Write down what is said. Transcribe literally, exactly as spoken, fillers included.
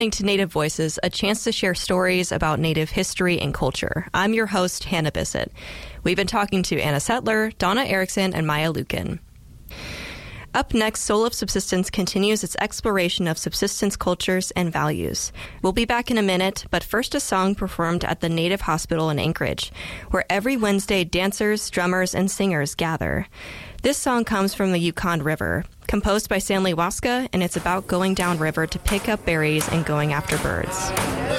To Native Voices, a chance to share stories about Native history and culture. I'm your host, Hannah Bissett. We've been talking to Anna Settler, Donna Erickson, and Maya Lukin. Up next, Soul of Subsistence continues its exploration of subsistence cultures and values. We'll be back in a minute, but first a song performed at the Native Hospital in Anchorage, where every Wednesday dancers, drummers, and singers gather. This song comes from the Yukon River, composed by Stanley Waska, and it's about going down river to pick up berries and going after birds.